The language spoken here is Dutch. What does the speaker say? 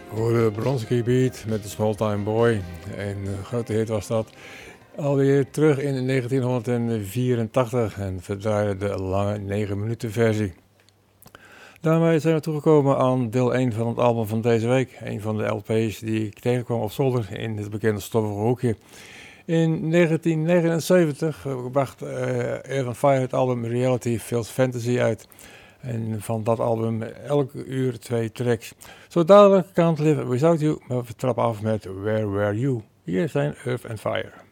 Hoorde Bronski Beat met de Small Time Boy. Een grote hit was dat. Alweer terug in 1984 en verdraaide de lange 9 minuten versie. Daarmee zijn we toegekomen aan deel 1 van het album van deze week. Een van de LP's die ik tegenkwam op zolder in het bekende stoffige hoekje. In 1979 bracht Earth on Fire het album Reality Fills Fantasy uit. En van dat album elke uur 2 tracks. Zo dadelijk Can't Live Without You, maar we trappen af met Where Were You? Hier zijn Earth and Fire.